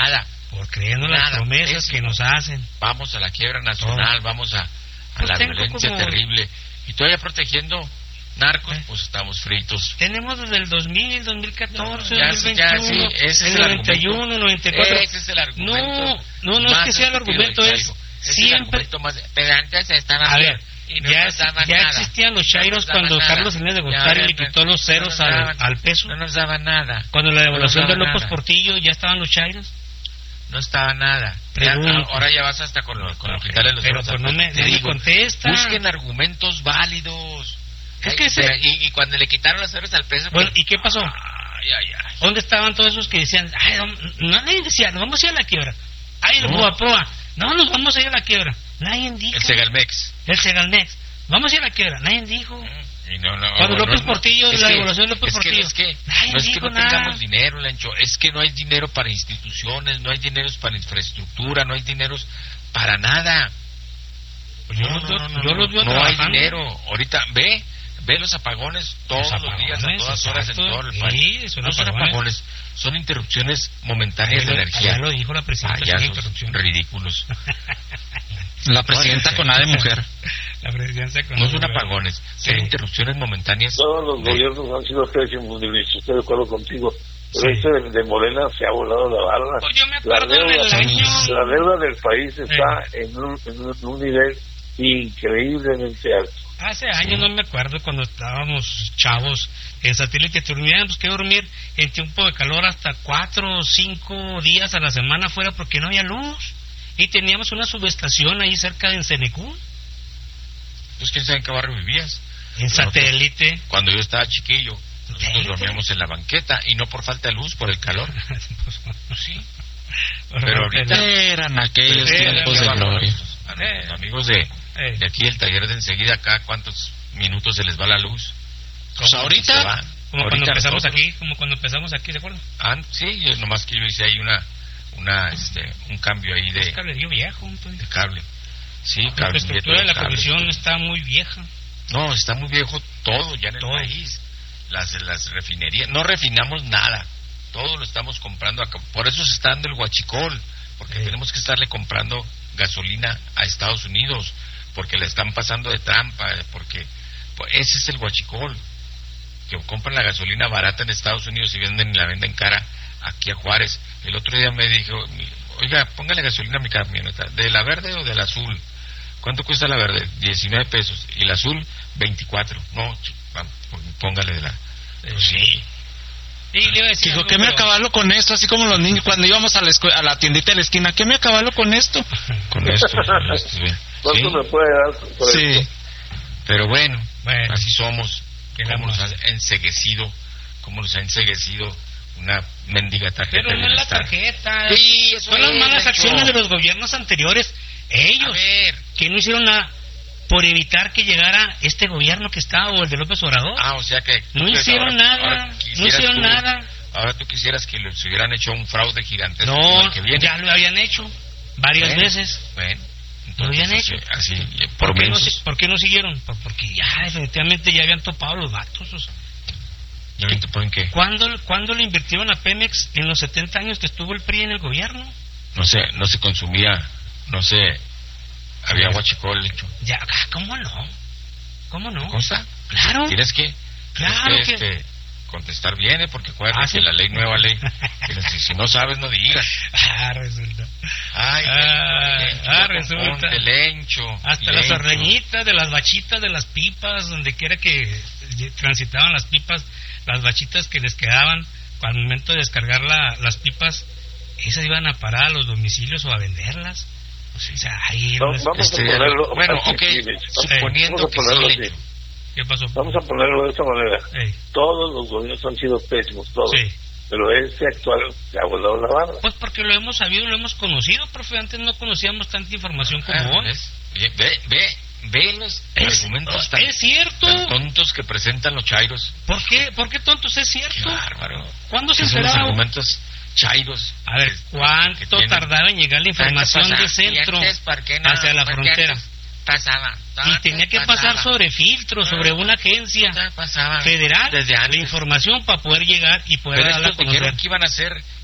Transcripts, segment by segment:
nada. Por creyendo las promesas que nos hacen. Vamos a la quiebra nacional, vamos a la violencia terrible. Y todavía protegiendo narcos, pues estamos fritos. Tenemos desde el 2000, 2014, ya, 2021, ese es el el 91, argumento. 94. Ese es el argumento. No es que sea el argumento, es siempre. Pero antes estaban a ver, y no ya nada. existían los chairos cuando Carlos Salinas de Gortari le quitó los ceros al peso. No nos daban nada. Cuando la devaluación de López Portillo, ¿ya estaban los chairos? No estaba nada. Ahora ya vas hasta con quitarle los ceros. Pero pues no me contesta. Busquen argumentos válidos. Y cuando le quitaron los ceros al peso... Bueno, ¿y qué pasó? ¿Dónde estaban todos esos que decían, nadie decía, nos vamos a ir a la quiebra? El Proa, no, nos vamos a ir a la quiebra. Nadie dijo. El Segalmex. Vamos a ir a la quiebra. Nadie dijo. No, cuando López Portillo, la devaluación de López Portillo. No es que no tengamos dinero, Lencho. Es que no hay dinero para instituciones, no hay dinero para infraestructura, no hay dinero para nada. Yo los veo no hay dinero. Ahorita, ve los apagones todos los días, a todas horas en todo el país. No son apagones, son interrupciones momentáneas de energía. Ya lo dijo la presidenta. Ridículos. La presidenta con A de mujer. La presidencia con no son apagones, son interrupciones momentáneas. Todos los gobiernos han sido pésimos, estoy de acuerdo contigo. Pero este de Morena se ha volado la barra. Pues yo me acuerdo la deuda del país está en un nivel increíblemente alto. Hace años no me acuerdo cuando estábamos chavos en satélite, teníamos que dormir en tiempo de calor hasta 4 o 5 días a la semana fuera porque no había luz. Y teníamos una subestación ahí cerca de Encenecú. Pues quién sabe en qué barrio vivías. En satélite. Cuando yo estaba chiquillo, nosotros dormíamos en la banqueta y no por falta de luz, por el calor. Pues sí. Pero ahorita eran aquellos tiempos de gloria. Amigos de aquí del taller de enseguida, acá cuántos minutos se les va la luz. Pues ahorita como cuando empezamos aquí, ¿se acuerdan? Sí, nomás que yo hice ahí un cambio ahí de cablerío viejo, de cable. Sí, la estructura de la comisión está muy vieja. No, está muy viejo todo ya en el país. Las refinerías, no refinamos nada. Todo lo estamos comprando acá. Por eso se está dando el huachicol, porque tenemos que estarle comprando gasolina a Estados Unidos, porque le están pasando de trampa, porque ese es el huachicol, que compran la gasolina barata en Estados Unidos y la venden cara aquí a Juárez. El otro día me dijo, oiga, póngale gasolina a mi camioneta, ¿de la verde o de la azul? ¿Cuánto cuesta la verde? 19 pesos. ¿Y la azul? 24. No, póngale de la... sí. Dijo, ¿qué me acabalo con esto? Así como los niños cuando íbamos a la tiendita de la esquina, ¿qué me acabalo con esto? Con esto. ¿Cuánto me puede dar por esto? Pero bueno, así somos. ¿Cómo nos ha enceguecido? ¿Cómo nos ha enceguecido una mendiga tarjeta? Pero no es la tarjeta. Sí, son las malas acciones de los gobiernos anteriores. Ellos, que no hicieron nada por evitar que llegara este gobierno que está, o el de López Obrador. O sea que... No hicieron nada. Ahora tú quisieras que les hubieran hecho un fraude gigantesco. No, ya lo habían hecho varias veces. Bueno, lo habían hecho. Así, ¿Por qué no siguieron? Porque ya definitivamente ya habían topado los vatos. O sea. ¿Ya habían topado en qué? ¿Cuándo le invirtieron a Pemex en los 70 años que estuvo el PRI en el gobierno? No se consumía, había huachicol hecho. Ya, ¿cómo no? ¿Cosa? Claro. Tienes que contestar bien, porque acuérdate que la nueva ley, si no sabes, no digas. Resulta. Resulta. Lencho. Hasta las ordeñitas de las bachitas de las pipas, donde quiera que transitaban las pipas, las bachitas que les quedaban al momento de descargar las pipas, esas iban a parar a los domicilios o a venderlas. O sea, ahí vamos a ponerlo. Bueno, suponiendo que sí. ¿Qué pasó? Vamos a ponerlo de esta manera. Todos los gobiernos han sido pésimos, todos. Sí. Pero este actual se ha volado la barra. Pues porque lo hemos sabido, lo hemos conocido, profe. Antes no conocíamos tanta información como hoy. Ve los argumentos tan tontos que presentan los chairos. ¿Por qué tontos? Es cierto. Qué bárbaro. ¿Cuándo se enteraron? Los argumentos chairos. A ver, ¿cuánto tardaba en llegar la información del centro hacia la frontera? Y tenía que pasar sobre filtros, sobre una agencia federal de la información para poder llegar y poder darla a conocer. Dijeron que iban a hacer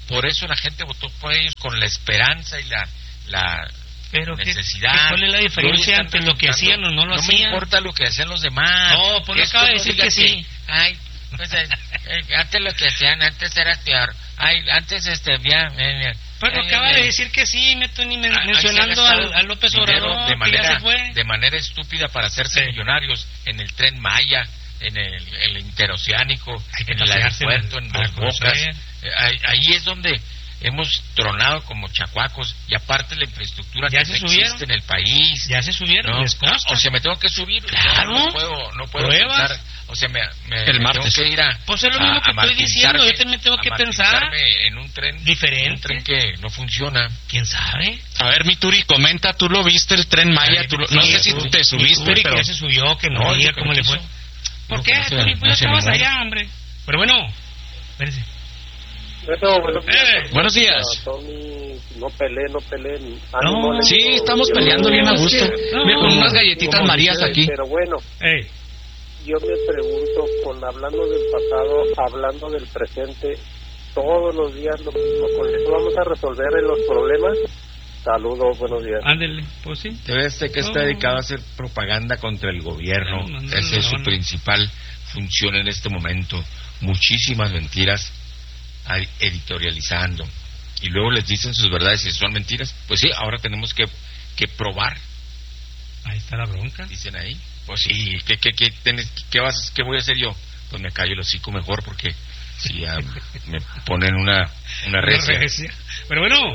Por eso la gente votó por ellos, con la esperanza y la pero necesidad. ¿Cuál es la diferencia entre lo que hacían o no lo hacían? No me importa lo que hacían los demás. No, pues acaba de decir que sí. Ay, pues, antes lo que hacían, antes era peor. Ay, antes Pero acaba de decir que sí, me estoy mencionando a López Obrador, de manera estúpida para hacerse millonarios en el Tren Maya, en el interoceánico, en el aeropuerto, en Dos Bocas. Ahí es donde hemos tronado como chacuacos, y aparte la infraestructura que existe en el país. Ya se subieron, ¿no? ¿Les consta? O sea, me tengo que subir. Claro. No puedo pensar. O sea, el martes tengo que ir a... Pues es lo mismo que estoy diciendo, yo también tengo que pensar en un tren diferente. Un tren que no funciona. ¿Quién sabe? A ver, mi Turi, comenta, ¿tú lo viste el Tren Maya? No sé si te subiste, Turi, pero... que ya se subió, que no diga cómo le fue. ¿Por qué, Turi? Pues ya estabas allá, hombre. Pero bueno, espérese. Buenos días. Tony, no peleen. No, sí, estamos peleando bien a gusto. Con unas galletitas Marías aquí. Pero bueno, yo me pregunto, hablando del pasado, hablando del presente, todos los días lo mismo. ¿Con eso vamos a resolver los problemas? Saludos, buenos días. Ándele, pues sí. Debe ser que está dedicado a hacer propaganda contra el gobierno. Esa es su principal función en este momento. Muchísimas mentiras editorializando, y luego les dicen sus verdades y son mentiras. Pues sí, ahora tenemos que probar. Ahí está la bronca. Dicen ahí. Pues sí, ¿qué voy a hacer yo? Pues me callo el hocico mejor, porque si ya me ponen una recia. Pero bueno,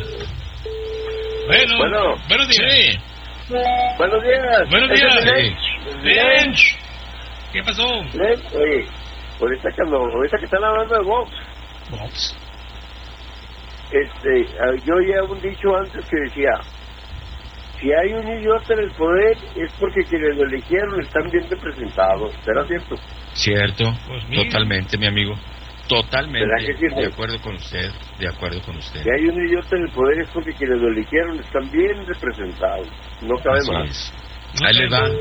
buenos días. Sí. Buenos días. Buenos días. Sí. ¿Qué pasó? Oye, ahorita que están hablando de Vox, yo ya un dicho antes que decía, si hay un idiota en el poder es porque quienes lo eligieron están bien representados. ¿Será cierto? Cierto, pues totalmente, mi amigo. Totalmente, sí, de acuerdo con usted. Si hay un idiota en el poder es porque quienes lo eligieron están bien representados. No cabe más. Ahí les va.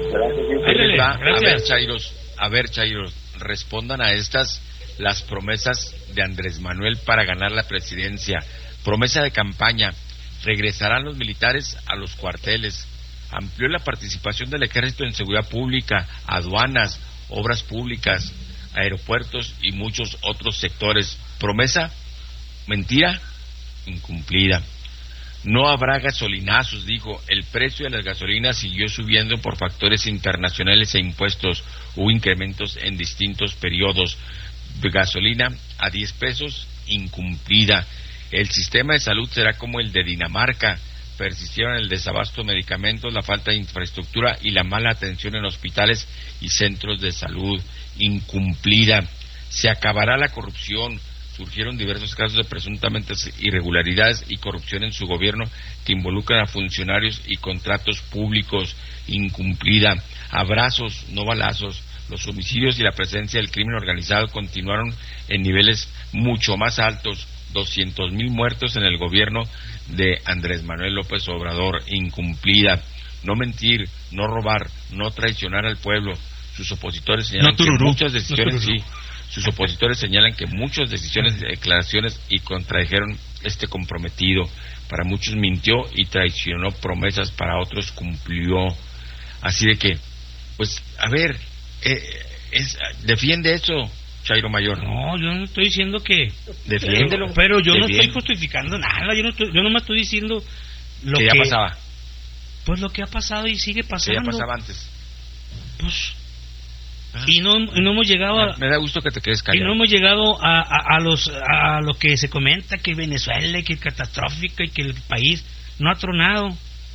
Gracias. A ver, Chairos, respondan a estas las promesas de Andrés Manuel para ganar la presidencia. Promesa de campaña: regresarán los militares a los cuarteles, amplió la participación del ejército en seguridad pública, aduanas, obras públicas, aeropuertos y muchos otros sectores. Promesa, mentira, incumplida. No habrá gasolinazos, dijo. El precio de las gasolinas siguió subiendo por factores internacionales e impuestos. Hubo incrementos en distintos periodos. Gasolina a 10 pesos, incumplida. El sistema de salud será como el de Dinamarca. Persistieron el desabasto de medicamentos, la falta de infraestructura y la mala atención en hospitales y centros de salud, incumplida. Se acabará la corrupción. Surgieron diversos casos de presuntamente irregularidades y corrupción en su gobierno que involucran a funcionarios y contratos públicos, incumplida. Abrazos, no balazos. Los homicidios y la presencia del crimen organizado continuaron en niveles mucho más altos. 200,000 muertos en el gobierno de Andrés Manuel López Obrador, incumplida. No mentir, no robar, no traicionar al pueblo. Sus opositores señalan que muchas decisiones, sus opositores señalan que muchas decisiones, declaraciones y contradijeron este comprometido. Para muchos mintió y traicionó promesas, para otros cumplió. Así de que, pues, a ver, defiende eso, Chairo Mayor. No, yo no estoy diciendo que... Defiéndelo. Pero yo no estoy justificando nada, yo no me estoy diciendo lo que ya pasaba. Pues lo que ha pasado y sigue pasando. Que ya pasaba antes. Pues... Y no hemos llegado me da gusto que te quedes callado. Y no hemos llegado a lo que se comenta, que Venezuela, que es catastrófica y que el país no ha tronado.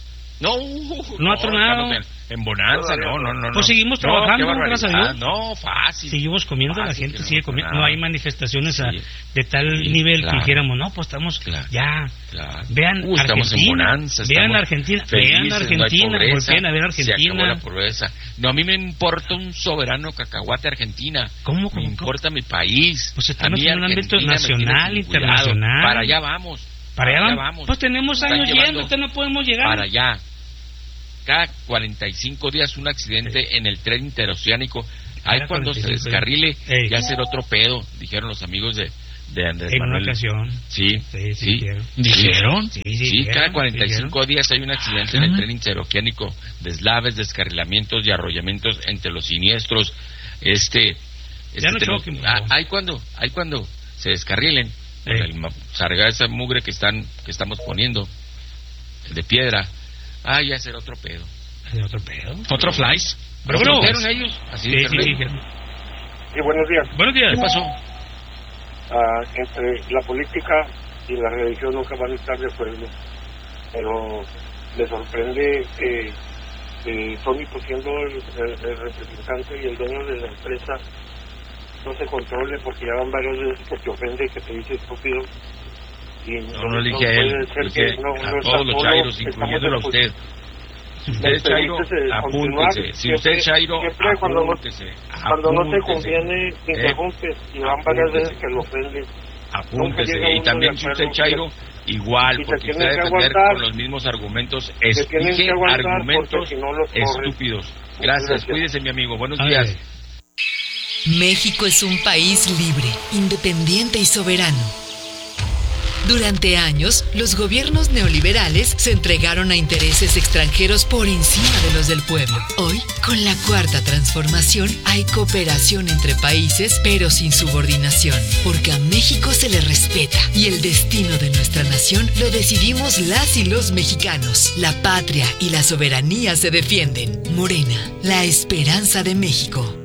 No ha tronado. En bonanza, no. Pues seguimos trabajando, gracias a Dios. No, fácil. Seguimos comiendo, la gente sigue comiendo. No hay manifestaciones de tal nivel que dijéramos, no, pues estamos ya. Claro. Vean estamos en bonanza. Vean Argentina, volteen a ver Argentina. Se acabó la pobreza. No, a mí me importa un soberano cacahuate Argentina. ¿Cómo? Me importa mi país. Pues estamos en un ámbito nacional, internacional. Para allá vamos. Para allá vamos. Pues tenemos años yendo, no podemos llegar. Para allá. Cada 45 días un accidente en el tren interoceánico. Ahí cuando se descarrile ya será otro pedo, dijeron los amigos de de Andrés en Manuel. una ocasión. Sí. ¿Dijeron? Sí, cada 45 días hay un accidente en el tren interoceánico, deslaves, descarrilamientos y arrollamientos entre los siniestros. Ya no choquen, hay cuando se descarrilen, salga esa mugre que estamos poniendo de piedra. Ya será otro pedo. ¿Otro flies? Pero bueno, dijeron ellos. Así sí, Sí, buenos días. Buenos días. ¿Qué pasó? Entre la política y la religión nunca van a estar de acuerdo, pero me sorprende que Tony, pues siendo el representante y el dueño de la empresa, no se controle, porque ya van varias veces que te ofende y que te dice estúpido. Y no le dije a él, a todos los chairos, incluyéndolo a usted. Si usted es chairo, apúntese. Si usted es chairo, apúntese. Cuando no te conviene, ni te juntes. Y van varias veces que lo ofenden. Apúntese. Y también si usted es chairo, igual, porque usted debe defender con los mismos argumentos. Exige argumentos estúpidos. Gracias, cuídese, mi amigo. Buenos días. México es un país libre, independiente y soberano. Durante años, los gobiernos neoliberales se entregaron a intereses extranjeros por encima de los del pueblo. Hoy, con la Cuarta Transformación, hay cooperación entre países, pero sin subordinación, porque a México se le respeta y el destino de nuestra nación lo decidimos las y los mexicanos. La patria y la soberanía se defienden. Morena, la esperanza de México.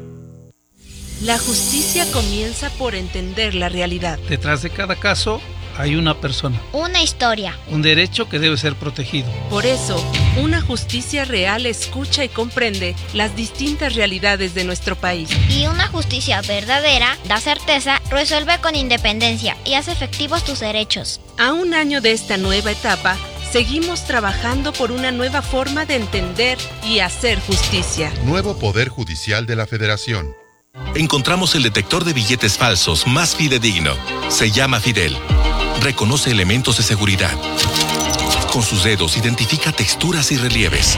La justicia comienza por entender la realidad. Detrás de cada caso hay una persona, una historia, un derecho que debe ser protegido. Por eso, una justicia real escucha y comprende las distintas realidades de nuestro país. Y una justicia verdadera da certeza, resuelve con independencia y hace efectivos tus derechos. A un año de esta nueva etapa, seguimos trabajando por una nueva forma de entender y hacer justicia. Nuevo Poder Judicial de la Federación. Encontramos el detector de billetes falsos más fidedigno. Se llama Fidel. Reconoce elementos de seguridad. Con sus dedos identifica texturas y relieves.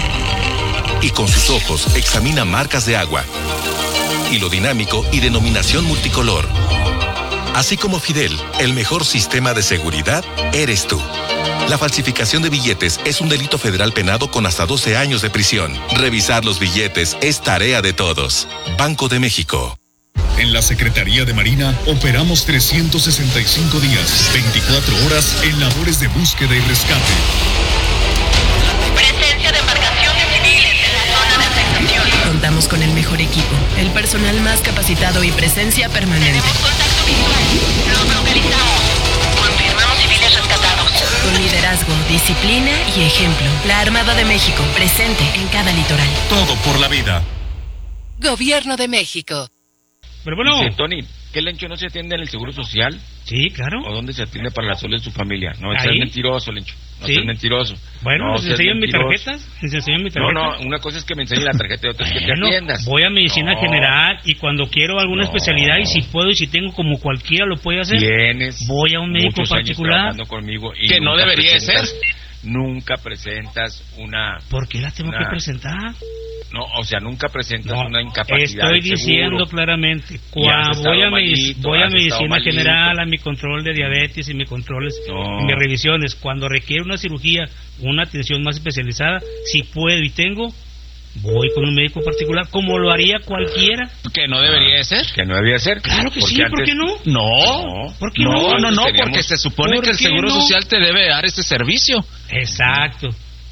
Y con sus ojos examina marcas de agua, hilo dinámico y denominación multicolor. Así como Fidel, el mejor sistema de seguridad eres tú. La falsificación de billetes es un delito federal penado con hasta 12 años de prisión. Revisar los billetes es tarea de todos. Banco de México. En la Secretaría de Marina operamos 365 días, 24 horas en labores de búsqueda y rescate. Presencia de embarcaciones civiles en la zona de afectación. Contamos con el mejor equipo, el personal más capacitado y presencia permanente. Tenemos contacto visual. Los localizamos. Confirmamos civiles rescatados. Con liderazgo, disciplina y ejemplo. La Armada de México, presente en cada litoral. Todo por la vida. Gobierno de México. Pero bueno, sí, Tony, ¿qué Lencho no se atiende en el Seguro Social? Sí, claro. ¿O dónde se atiende para la salud de su familia? No, ¿Ahí? seas mentiroso, Lencho. No seas mentiroso. Bueno, no, ¿les enseñan mi tarjeta? ¿Les enseñan mi tarjeta? No, una cosa es que me enseñe la tarjeta y otra es que te atiendas. Voy a medicina general y cuando quiero alguna especialidad y si puedo y si tengo como cualquiera lo puede hacer. Voy a un médico particular. Conmigo y que no debería ser. Nunca presentas una... ¿Por qué la tengo que presentar? No, o sea, nunca presentas una incapacidad. Estoy diciendo claramente, cuando voy a medicina general, a mi control de diabetes y mis controles y mis revisiones, cuando requiere una cirugía, una atención más especializada, si puedo y tengo, voy con un médico particular, como lo haría cualquiera. Que no debería ser. Que no debería ser. Claro que sí, ¿por qué no? No. ¿Por qué no? No, porque se supone que el Seguro Social te debe dar ese servicio. Exacto.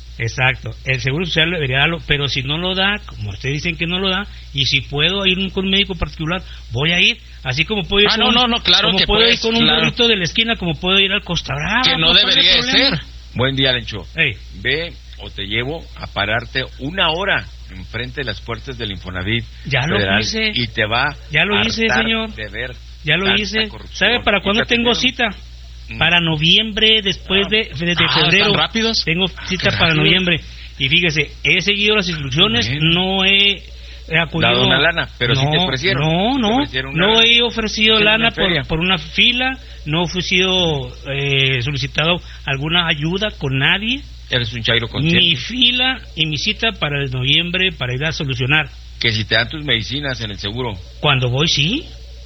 El Seguro Social debería darlo, pero si no lo da, como ustedes dicen que no lo da, y si puedo ir con un médico particular, voy a ir, así como puedo ir claro como que puedo ir con un claro. burrito de la esquina, como puedo ir al Costa Brava. Que no debería ser. Buen día, Lencho. Hey. Ve o te llevo a pararte una hora enfrente de las puertas del Infonavit ya Federal lo hice. Y te va ya lo hice, señor. De ver ya lo hice. ¿Sabe para cuándo tengo cita? Para noviembre, después de febrero. ¿Tan rápidos? Tengo cita para noviembre. Y fíjese, he seguido las instrucciones, no he acudido... ¿Dado una lana? Pero sí te ofrecieron. No he ofrecido lana por una fila, no he sido solicitado alguna ayuda con nadie. Eres un chairo consciente. Mi fila y mi cita para el noviembre para ir a solucionar. Que si te dan tus medicinas en el seguro. Cuando voy, sí.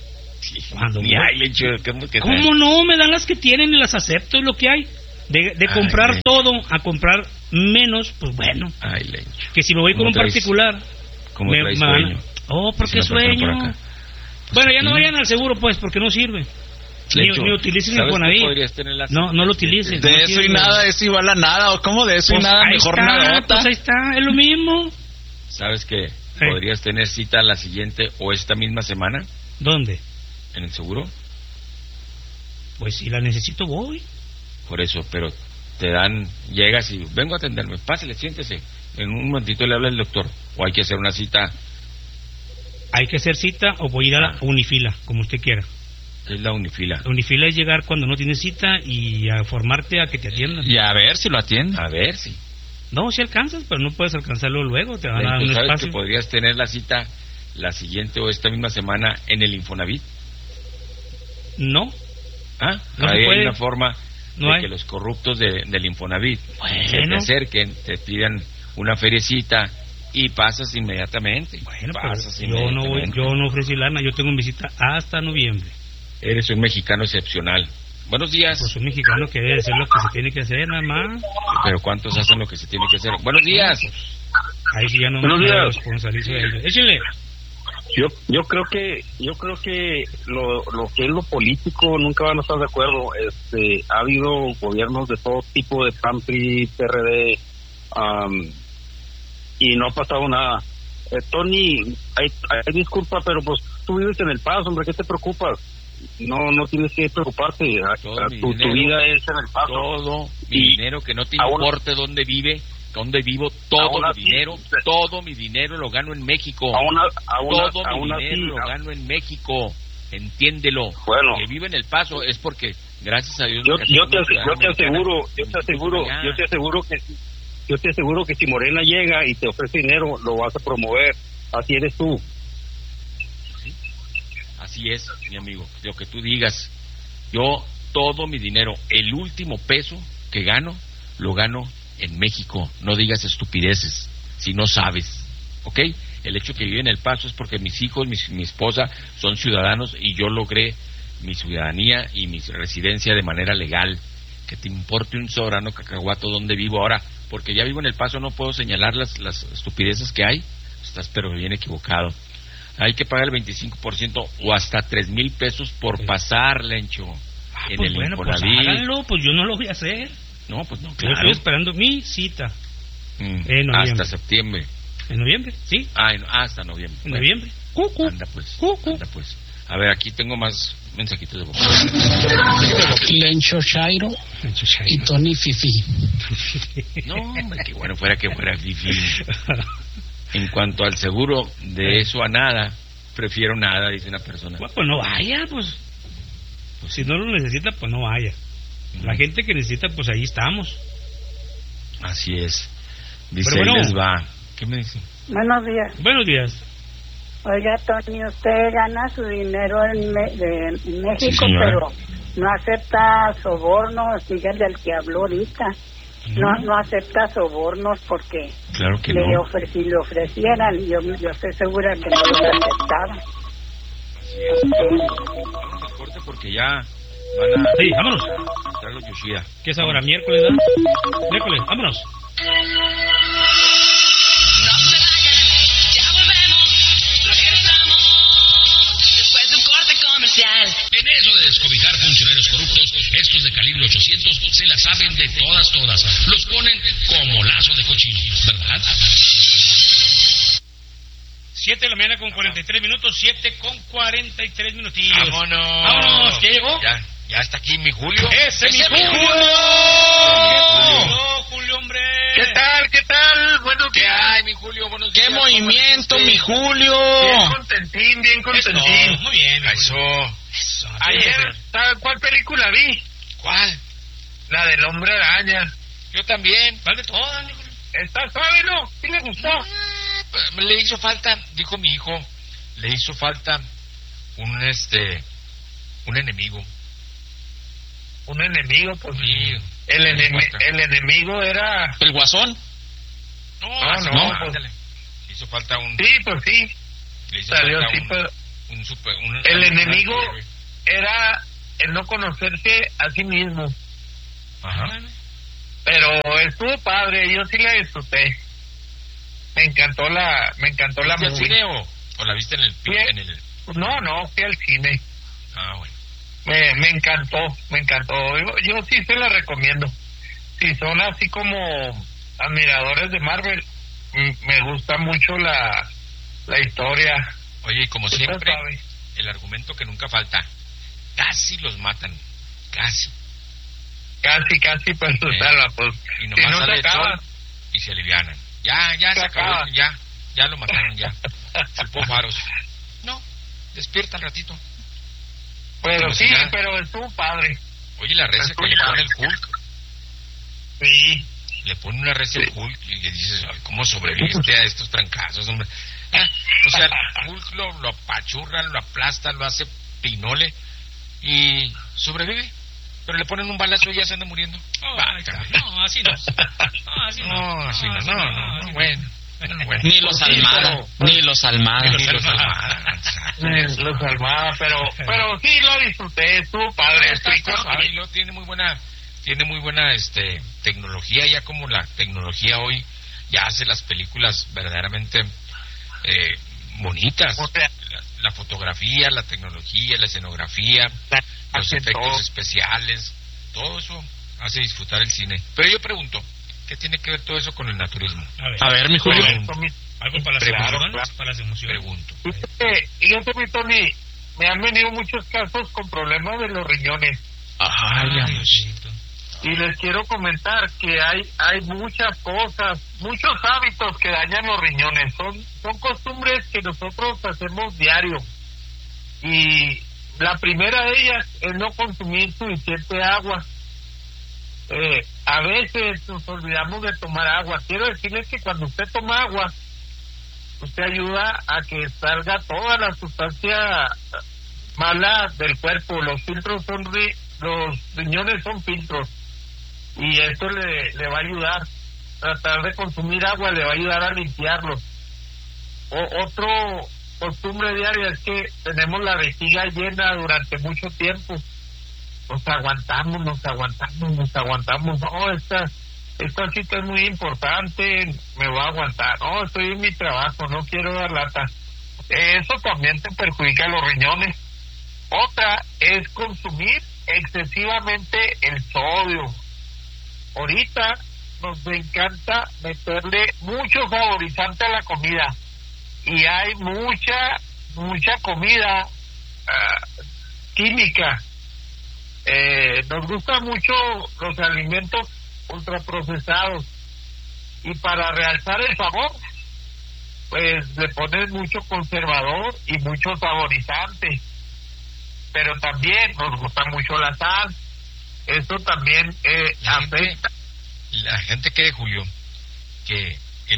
Cuando Ni hay, Lencho. ¿Cómo no? Me dan las que tienen y las acepto, es lo que hay. De comprar Lencho. todo a comprar menos, pues bueno. Ay, Lencho. Que si me voy con un particular... ¿Cómo traes sueño? ¿por qué sueño? Bueno, ya no vayan al seguro, pues, porque no sirve. Ni utilicen el Infonavit. No lo utilicen. De eso y nada, es igual a nada. ¿O cómo de eso y nada? Mejor nada. Pues ahí está, es lo mismo. ¿Sabes qué? ¿Podrías tener cita la siguiente o esta misma semana? ¿Dónde? ¿En el seguro? Pues si la necesito voy. Por eso, pero te dan, llegas y vengo a atenderme, pásale, siéntese. En un momentito le habla el doctor. O hay que hacer una cita. Hay que hacer cita o voy a ir a la Unifila, como usted quiera. ¿Qué es la Unifila? La Unifila es llegar cuando no tienes cita y a formarte a que te atiendan. Y a ver si lo atienden. A ver si. No, si alcanzas, pero no puedes alcanzarlo luego, te van a dar un ¿Sabes espacio. que podrías tener la cita la siguiente o esta misma semana en el Infonavit? No. No hay una forma no de que los corruptos del Infonavit se te acerquen, te pidan una feriecita y pasas inmediatamente. Bueno, yo no ofrecí lana, yo tengo mi cita hasta noviembre. Eres un mexicano excepcional. Buenos días. Pues un mexicano que debe hacer lo que se tiene que hacer, nada más. Pero ¿cuántos hacen lo que se tiene que hacer? Buenos días. Ahí sí ya no Buenos me días. responsabilizo de ellos. Échale. Yo creo que lo que es lo político nunca van a estar de acuerdo. Ha habido gobiernos de todo tipo, de PAN, PRI, PRD, y no ha pasado nada. Tony, hay disculpa, pero pues tú vives en El Paso, hombre, ¿qué te preocupas? No tienes que preocuparte. Tu vida es en El Paso. Todo mi dinero, que no te importe dónde vivo, todo mi dinero lo gano en México. Todo mi dinero lo gano en México. Entiéndelo. Bueno, que vive en El Paso es porque, gracias a Dios, yo te aseguro que si Morena llega y te ofrece dinero, lo vas a promover. Así eres tú. Así es, mi amigo, lo que tú digas. Yo, todo mi dinero, el último peso que gano, lo gano en México. No digas estupideces si no sabes, ¿ok? El hecho que vive en El Paso es porque mis hijos, mi esposa son ciudadanos y yo logré mi ciudadanía y mi residencia de manera legal. Que te importe un soberano cacahuato donde vivo ahora, porque ya vivo en El Paso, no puedo señalar las estupideces que hay. Estás pero bien equivocado. Hay que pagar el 25% o hasta 3,000 pesos por pasar, Lencho, en pues el bueno, pues Infonavit. háganlo, pues yo no lo voy a hacer. No, pues no, Yo claro. estoy esperando mi cita. En noviembre. Hasta septiembre. ¿En noviembre? Sí. Hasta noviembre. En noviembre. Anda pues. A ver, aquí tengo más mensajitos de voz. Lencho Chairo y Tony Fifi. No, hombre, qué bueno fuera que fuera Fifi. En cuanto al seguro, de eso a nada, prefiero nada, dice una persona. Pues no vaya, pues si no lo necesita, pues no vaya. La gente que necesita, pues ahí estamos. Así es. Dice, pero bueno, ahí les va. ¿Qué me dice? Buenos días. Buenos días. Oiga, Tony, usted gana su dinero en México, Sí, pero no acepta sobornos, dígale al que habló ahorita. No acepta sobornos porque claro que le no. ofrecieran, yo estoy segura que no lo aceptaban. Vamos al corte porque ya van a... Sí, vámonos. entrar los Yoshida. ¿Qué es ahora? ¿Miércoles, ¿no? Miércoles, vámonos. En eso de descobijar funcionarios corruptos, estos de calibre 800 se la saben de todas. Los ponen como lazo de cochino, ¿verdad? 7 de la mañana con 43 minutos, 7 con 43 minutillos. ¡Vámonos! ¡Vámonos! ¿Ya llegó? Ya está aquí mi Julio. ¡Ese es mi Julio! Julio, hombre! ¿Qué tal? Bueno, ¿qué hay, mi Julio? Buenos días. ¡Qué movimiento, mi Julio! Bien contentín. Muy bien. Eso. Ayer, ¿sabes cuál película vi? ¿Cuál? La del Hombre Araña. Yo también. ¿Cuál de todas, mi Julio? ¿Está suave, no? ¿Sí le gustó? Le hizo falta, dijo mi hijo, le hizo falta un enemigo. Un enemigo, pues. Sí. El enemigo era... ¿El Guasón? No. Pues, Le hizo falta un... Sí, pues sí. Le hizo Salió falta así, El enemigo era el no conocerse a sí mismo. Ajá. Pero estuvo padre, yo sí la disfruté. Me encantó la ¿Viste al movie. cine o la viste en el... No, fui al cine. Ah, bueno. Me encantó. Yo sí se la recomiendo. Si son así como admiradores de Marvel, me gusta mucho la historia. Oye, y como siempre, el argumento que nunca falta, casi los matan, casi, pues, pues si y nomás no sale se el acaba, sol y se alivianan. Ya se acabó, ya lo mataron, ya. Chupó faros. No, despierta al ratito. Pero como sí, si pero estuvo padre. Oye, la recia que le pone el Hulk. Sí. Le pone una recia al Hulk y le dices, ¿cómo sobreviviste a estos trancazos, hombre? O sea, el Hulk lo apachurra, lo aplasta, lo hace pinole y sobrevive. Pero le ponen un balazo y ya se anda muriendo. No, así no. No, bueno. Ni los Almada, pero sí lo disfruté, estuvo padre. Y lo tiene muy buena tecnología, ya como la tecnología hoy ya hace las películas verdaderamente bonitas. La fotografía, la tecnología, la escenografía, los efectos especiales, todo eso hace disfrutar el cine. Pero yo pregunto, ¿qué tiene que ver todo eso con el naturismo? A ver, mi Julio. Algo para las emociones. Pregunto. Fíjate, mi Tony, me han venido muchos casos con problemas de los riñones. Y les quiero comentar que hay muchas cosas, muchos hábitos que dañan los riñones. Son costumbres que nosotros hacemos diario. Y la primera de ellas es no consumir suficiente agua. A veces nos olvidamos de tomar agua. Quiero decirles que cuando usted toma agua, usted ayuda a que salga toda la sustancia mala del cuerpo. Los riñones son filtros. Y esto le va a ayudar. Tratar de consumir agua le va a ayudar a limpiarlos. Otro costumbre diaria es que tenemos la vejiga llena durante mucho tiempo. Nos aguantamos. No, esta cita es muy importante, me voy a aguantar. No, estoy en mi trabajo, no quiero dar lata. Eso también te perjudica los riñones. Otra es consumir excesivamente el sodio. Ahorita nos encanta meterle mucho saborizante a la comida. Y hay mucha comida química. Nos gustan mucho los alimentos ultraprocesados y para realzar el sabor pues le ponen mucho conservador y mucho saborizante, pero también nos gusta mucho la sal. Eso también afecta. La gente cree, Julio, que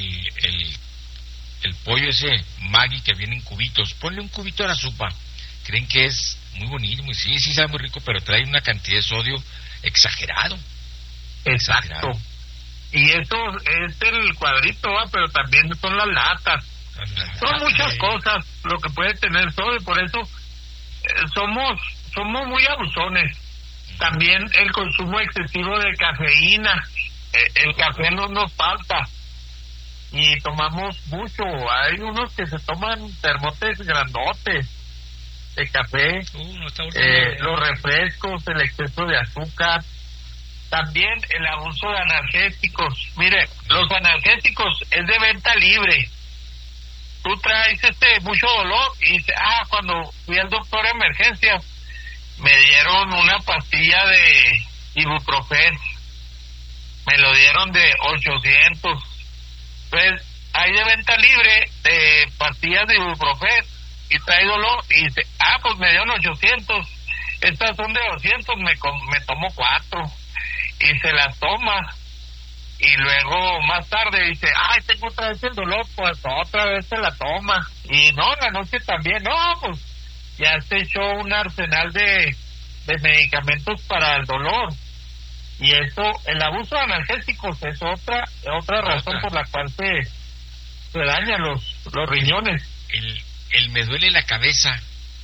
el pollo ese Maggi que viene en cubitos, ponle un cubito a la sopa, creen que es muy bonito, sí sabe muy rico, pero trae una cantidad de sodio exagerado. Exacto. Y eso es el cuadrito, pero también son las latas. Son muchas cosas lo que puede tener sodio, por eso somos muy abusones. También el consumo excesivo de cafeína. El café no nos falta y tomamos mucho. Hay unos que se toman termotes grandotes de café, los refrescos, el exceso de azúcar, también el abuso de analgésicos. Mire, los analgésicos es de venta libre. Tú traes mucho dolor y dices, cuando fui al doctor de emergencia me dieron una pastilla de ibuprofeno, me lo dieron de 800. Pues hay de venta libre de pastillas de ibuprofeno y trae dolor y dice, pues me dieron 800, estas son de 200, me tomo 4 y se las toma y luego más tarde dice, tengo otra vez el dolor, pues otra vez se la toma y no, la noche también, pues ya se echó un arsenal de medicamentos para el dolor. Y eso, el abuso de analgésicos es otra razón por la cual se dañan los riñones. El me duele la cabeza,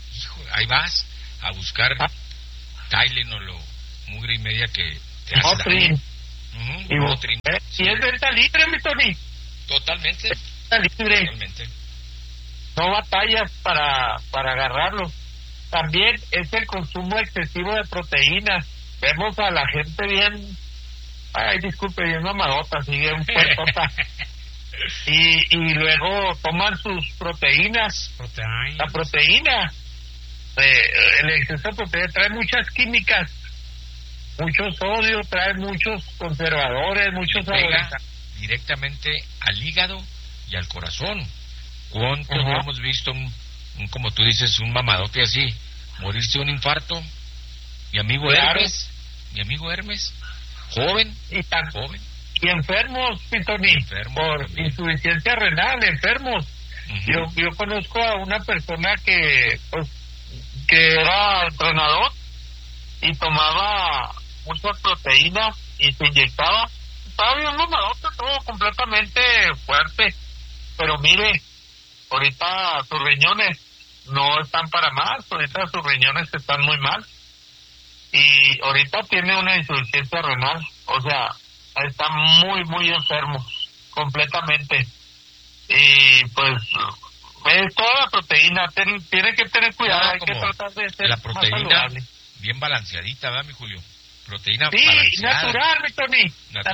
hijo, ahí vas a buscar Tylenol o mugre y media que te hace daño. Y Motrin. Y es venta libre, mi Tony. Totalmente. Venta libre. Totalmente. No batallas para agarrarlo. También es el consumo excesivo de proteínas. Vemos a la gente bien, disculpe, bien mamadota, sigue un puertota. y luego toman sus proteínas. La proteína, el exceso de proteína trae muchas químicas, mucho sodio, trae muchos conservadores, muchos saborizantes. Directamente al hígado y al corazón. ¿Cuántos hemos visto un, como tú dices, un mamadote así, morirse de un infarto? Mi amigo Hermes, joven, y enfermos, Pitoni, por insuficiencia renal, enfermos. Yo conozco a una persona que era entrenador y tomaba muchas proteínas y se inyectaba. Estaba bien mamadote, todo completamente fuerte, pero mire, ahorita sus riñones no están para más, ahorita sus riñones están muy mal y ahorita tiene una insuficiencia renal, o sea, está muy, muy enfermo, completamente. Y pues, es toda la proteína, tiene que tener cuidado, hay que tratar de ser la proteína más saludable. Bien balanceadita, ¿verdad, mi Julio? Proteína sí, balanceada. Natural, mi Tony,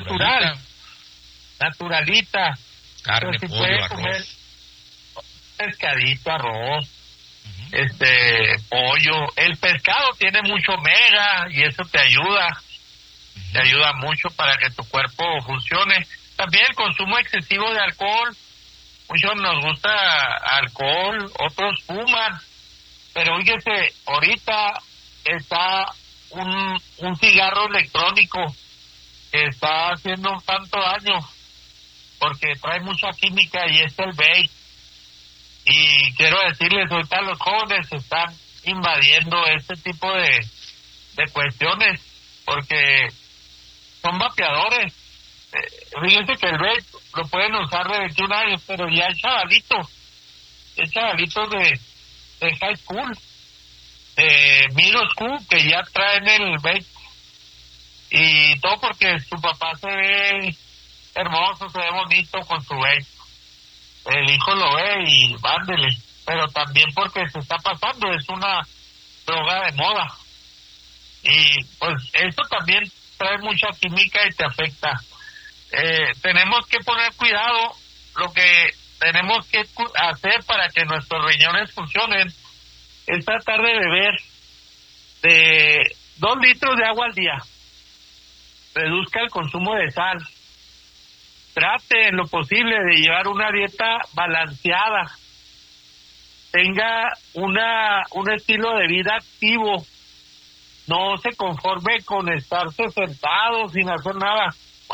naturalita. Carne, pues, si pollo, arroz. Pescadito, arroz, pollo. El pescado tiene mucho omega y eso te ayuda. Te ayuda mucho para que tu cuerpo funcione. También el consumo excesivo de alcohol. Muchos nos gusta alcohol, otros fuman. Pero fíjese, ahorita está un cigarro electrónico que está haciendo un tanto daño porque trae mucha química y es el vape. Y quiero decirles, ahorita los jóvenes están invadiendo este tipo de cuestiones porque son vapeadores. Fíjense que el vape lo pueden usar de 21 años, pero ya hay chavalitos de high school, middle school, que ya traen el vape. Y todo porque su papá se ve hermoso, se ve bonito con su vape. El hijo lo ve y vándele, pero también porque se está pasando, es una droga de moda. Y pues eso también trae mucha química y te afecta. Tenemos que poner cuidado. Lo que tenemos que hacer para que nuestros riñones funcionen es tratar de beber de 2 litros de agua al día. Reduzca el consumo de sal. Trate en lo posible de llevar una dieta balanceada. Tenga un estilo de vida activo. No se conforme con estarse sentado sin hacer nada.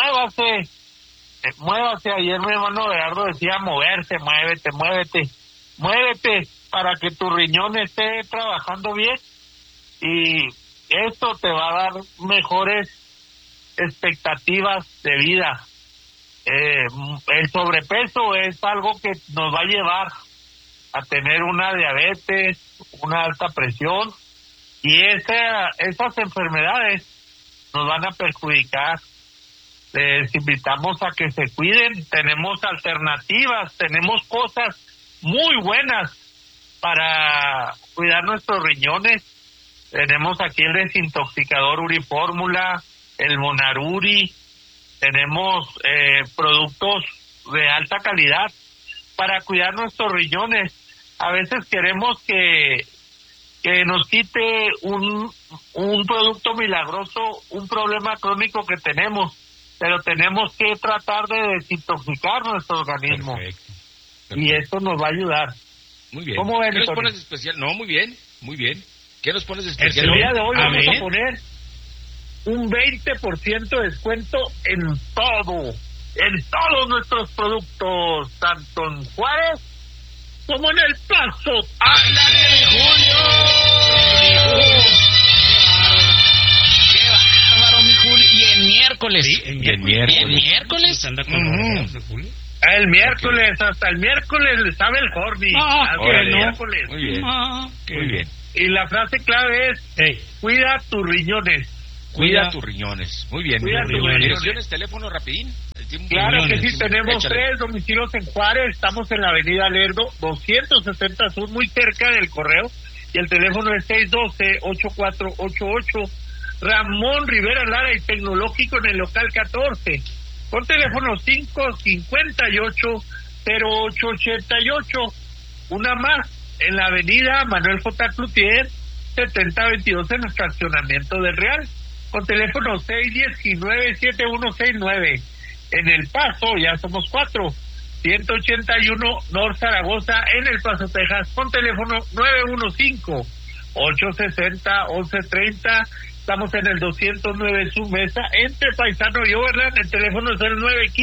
Muévase. Ayer mi hermano Gerardo decía moverse, muévete para que tu riñón esté trabajando bien y esto te va a dar mejores expectativas de vida. El sobrepeso es algo que nos va a llevar a tener una diabetes, una alta presión y esas enfermedades nos van a perjudicar. Les invitamos a que se cuiden, tenemos alternativas, tenemos cosas muy buenas para cuidar nuestros riñones. Tenemos aquí el desintoxicador Urifórmula, el Monaruri, tenemos productos de alta calidad para cuidar nuestros riñones. A veces queremos que nos quite un producto milagroso, un problema crónico que tenemos, pero tenemos que tratar de desintoxicar nuestro organismo. Perfecto. Y esto nos va a ayudar. Muy bien. ¿Cómo ven, ¿Qué nos pones de especial? No, muy bien. ¿Qué nos pones de especial? El día de hoy vamos a poner un 20% de descuento en todos nuestros productos, tanto en Juárez como en El Paso. ¡Ándale, Julio! ¡Qué bárbaro, mi Julio! Y en miércoles. Sí, ¿En miércoles? ¿Anda con los regalos de Julio? El miércoles, hasta el miércoles le sabe el Jordi. Hasta el miércoles. Muy bien. Muy bien. Y la frase clave es: cuida tus riñones. Cuida tus riñones. Muy bien. Cuida tus riñones. ¿Direcciones, teléfono, rapidín? Claro que sí, Échale. tenemos 3 domicilios en Juárez. Estamos en la avenida Lerdo, 260 Sur, muy cerca del correo. Y el teléfono es 612-8488. Ramón Rivera Lara y Tecnológico en el local 14. Con teléfono 558-0888. Una más, en la avenida Manuel J. Cloutier, 7022 en el fraccionamiento del Real. Con teléfono 619-7169. En El Paso, ya somos 4. 181 North Zaragoza en El Paso, Texas. Con teléfono 915-860-1130. Estamos en el 209 Sur Mesa, entre Paisano y Overland. El teléfono es el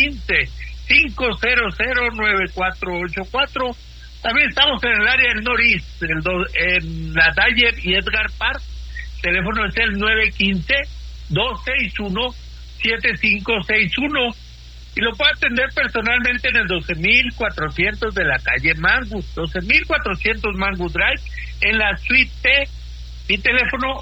915-500-9484. También estamos en el área del Noreste, en la Dyer y Edgar Park. El teléfono es el 915-261-7561. Y lo puede atender personalmente en el 12.400 de la calle Mangus, 12.400 Mangus Drive, en la Suite T. Mi teléfono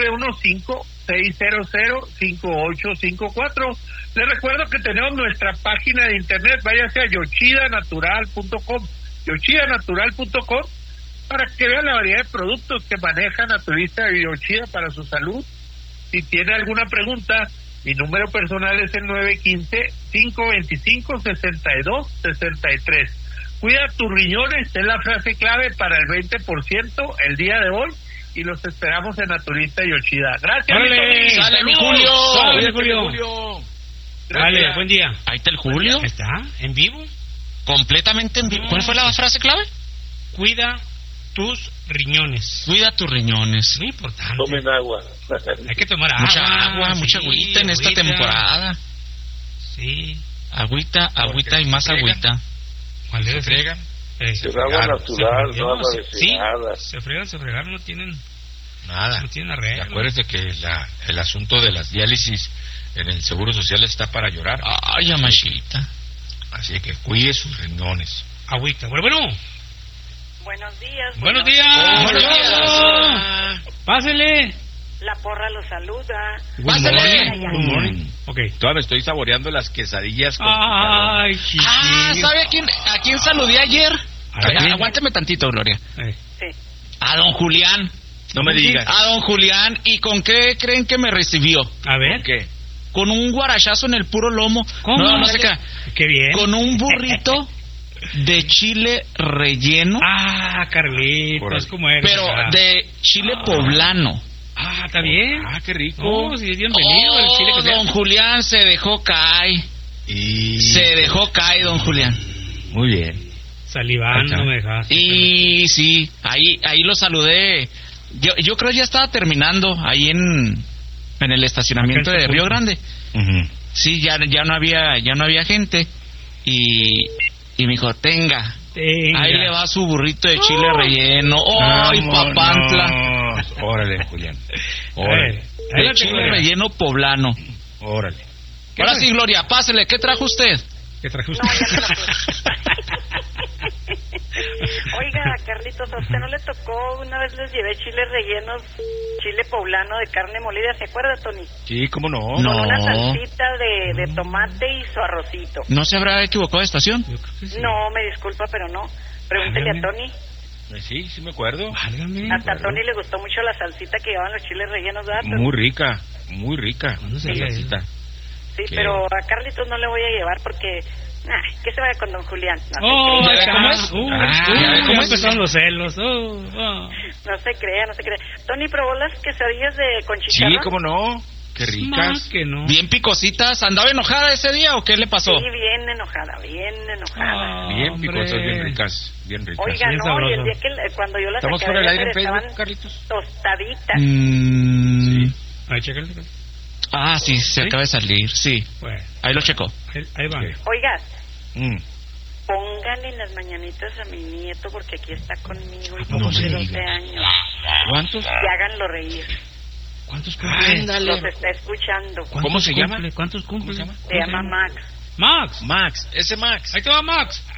915-600-5854. Les recuerdo que tenemos nuestra página de internet, váyase a yochidanatural.com, yochidanatural.com, para que vean la variedad de productos que maneja Naturista Yochida para su salud. Si tiene alguna pregunta, mi número personal es el 915-525-6263. Cuida tus riñones, es la frase clave para el 20% el día de hoy. Y los esperamos en Naturista Yochida. Gracias, ¡Órale! ¡Sale, mi Julio! ¡Sale, Julio! Dale, buen día. Ahí está el Julio. ¿Está? ¿En vivo? Completamente en vivo. ¿Cuál fue la frase clave? Cuida tus riñones. Cuida tus riñones. Muy importante. Tomen agua. Hay que tomar agua. Mucha agua, mucha agüita en esta temporada. Sí. Agüita y más agüita. ¿Cuál se friegan? Se agua natural, no agua destilada. Se fregan, no tienen nada. No tienen arreglo. Acuérdate que el asunto de las diálisis en el Seguro Social está para llorar. Ay, amachita. Así que cuide sus riñones. Agüita. Bueno. Buenos días. Buenos días. Buenos días. Pásele. La porra lo saluda. Pásele. Good morning. Okay. Todavía me estoy saboreando las quesadillas con ¿sabe a quién saludé ayer? Aguánteme tantito, Gloria. Sí. A don Julián. No me digas. A don Julián. ¿Y con qué creen que me recibió? A ver. ¿Qué? Con un guarachazo en el puro lomo. ¿Cómo? No sé qué. Qué bien. Con un burrito de chile relleno. Carlitos, ¿cómo eres? Pero de chile poblano. Está bien. Qué rico. Oh, sí, bienvenido el chile que sea. Don Julián se dejó caer. Se dejó caer, don Julián. Muy bien. Salivando me dejaste. Y sí, ahí lo saludé. Yo creo ya estaba terminando ahí en el estacionamiento de Río Grande. Sí, ya no había gente. Y me dijo, tenga. Ahí le va su burrito de chile relleno. ¡Ay, papantla! Órale, Julián. Órale. De chile relleno poblano. Órale. Ahora sí, Gloria, pásele. ¿Qué trajo usted? ¿Qué trajo usted? No, ya te la puse. Oiga, Carlitos, ¿a usted no le tocó? Una vez les llevé chiles rellenos, chile poblano de carne molida, ¿se acuerda, Tony? Sí, ¿cómo no? Con una salsita de tomate y su arrocito. ¿No se habrá equivocado de estación? No, me disculpa, pero no. Pregúntele a Tony. Sí me acuerdo. Hasta a Tony le gustó mucho la salsita que llevaban los chiles rellenos, ¿verdad? Muy rica. La salsita. Sí, pero a Carlitos no le voy a llevar porque... que se vaya con don Julián. ¿Cómo es? ¿Cómo empezaron los celos? No se crea. Tony, ¿probó las quesadillas con chicharrón? Sí, ¿cómo no? Qué ricas. Que no. Bien picositas. ¿Andaba enojada ese día o qué le pasó? Sí, bien enojada. Bien picosas, bien ricas. Oiga, no, y el día que cuando yo las ¿estamos fuera del aire en Facebook, Carlitos? Tostaditas. Sí. Ahí, chécale. Sí, se acaba de salir, sí. Bueno. Ahí lo checó. Ahí va. Oiga, póngale las mañanitas a mi nieto porque aquí está conmigo y cumple 12 años. ¿Cuántos? Y háganlo reír. ¿Cuántos cumple? Los está escuchando. ¿Cómo se llama? ¿Cuántos cumple? Se llama Max. Max. Max, ese Max. Ahí te va Max.